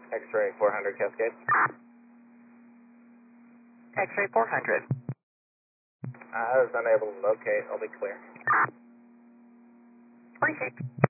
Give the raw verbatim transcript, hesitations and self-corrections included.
X-ray four hundred Cascade. X-ray four hundred. I was unable to locate. I'll be clear. Appreciate